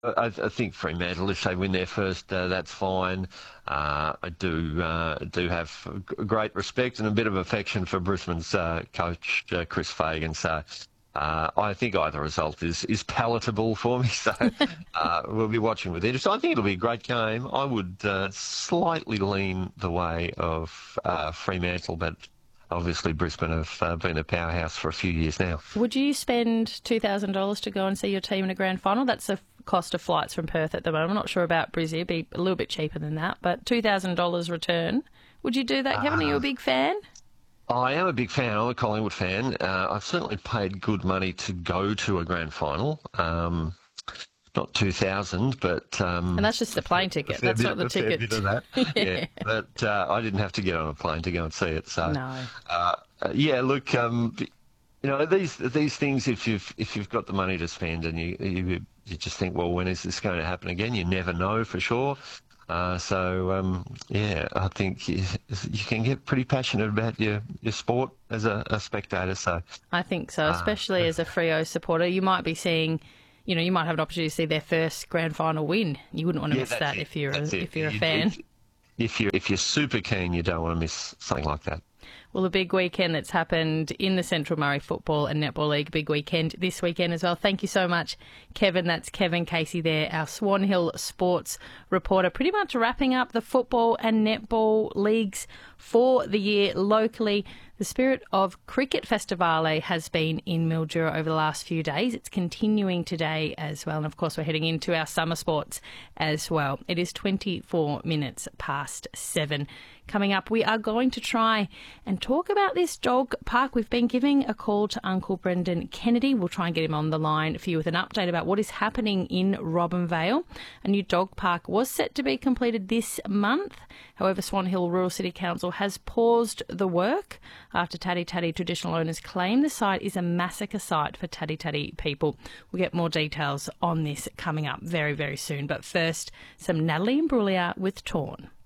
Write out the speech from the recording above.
I think Fremantle, if they win their first, that's fine. I do have great respect and a bit of affection for Brisbane's coach, Chris Fagan. So I think either result is palatable for me. So we'll be watching with interest. I think it'll be a great game. I would slightly lean the way of Fremantle, but obviously Brisbane have been a powerhouse for a few years now. Would you spend $2,000 to go and see your team in a grand final? That's the cost of flights from Perth at the moment. I'm not sure about Brizzy. It'd be a little bit cheaper than that, but $2,000 return. Would you do that, Kevin? Are you a big fan? I am a big fan. I'm a Collingwood fan. I've certainly paid good money to go to a grand final. Not 2,000, but and that's just the plane ticket. That's not the ticket. Bit of that. Yeah, but I didn't have to get on a plane to go and see it. So no. Yeah, look, these things. If you've got the money to spend, and you just think, well, when is this going to happen again? You never know for sure. Yeah, I think you can get pretty passionate about your sport as a spectator. So I think so, especially as a Freo supporter. You might be seeing, you might have an opportunity to see their first grand final win. You wouldn't want to miss that if you're a fan. If you're super keen, you don't want to miss something like that. Well, a big weekend that's happened in the Central Murray Football and Netball League. Big weekend this weekend as well. Thank you so much, Kevin. That's Kevin Casey there, our Swan Hill sports reporter. Pretty much wrapping up the football and netball leagues for the year locally. The Spirit of Cricket Festivale has been in Mildura over the last few days. It's continuing today as well. And, of course, we're heading into our summer sports as well. It is 24 minutes past 7. Coming up, we are going to try and talk about this dog park. We've been giving a call to Uncle Brendan Kennedy. We'll try and get him on the line for you with an update about what is happening in Robinvale. A new dog park was set to be completed this month. However, Swan Hill Rural City Council has paused the work after Tatty Tatty traditional owners claim the site is a massacre site for Tatty Tatty people. We'll get more details on this coming up very, very soon. But first, some Natalie Imbruglia with Torn.